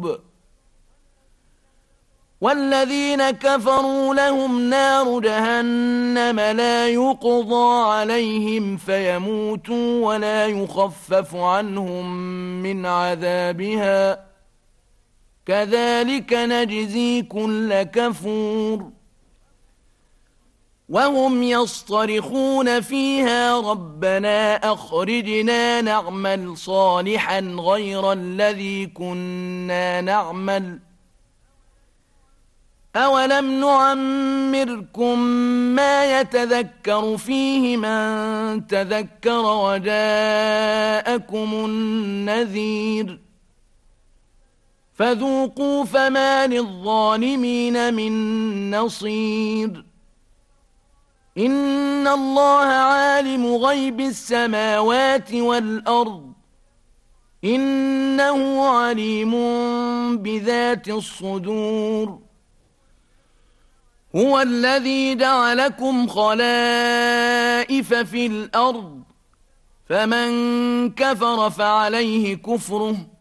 القلوب والذين كفروا لهم نار جهنم لا يقضى عليهم فيموتوا ولا يخفف عنهم من عذابها كذلك نجزي كل كفور وهم يصطرخون فيها ربنا أخرجنا نعمل صالحا غير الذي كنا نعمل أولم نعمركم ما يتذكر فيه من تذكر وجاءكم النذير فذوقوا فما للظالمين من نصير إن الله عالم غيب السماوات والأرض إنه عليم بذات الصدور هو الذي جعلكم خلائف في الأرض فمن كفر فعليه كفره